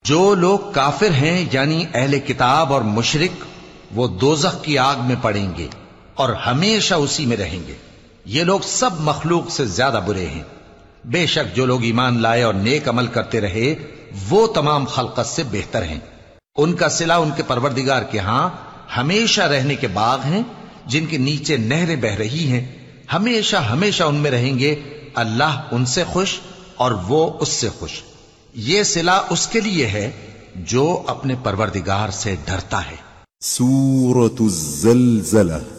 जो लोग काफिर हैं यानी अहले किताब और मुशरिक, वो दोजख की आग में पड़ेंगे और हमेशा उसी में रहेंगे। ये लोग सब मखलूक से ज्यादा बुरे हैं। बेशक जो लोग ईमान लाए और नेक अमल करते रहे वो तमाम खल्कत से बेहतर हैं। उनका सिला उनके परवरदिगार के यहां हमेशा रहने के बाग हैं जिनके नीचे नहरें बह रही हैं। हमेशा हमेशा उनमें रहेंगे। अल्लाह उनसे खुश और वो उससे खुश। ये सिला उसके लिए है जो अपने परवरदिगार से डरता है। सूरतुज़्ज़लज़ला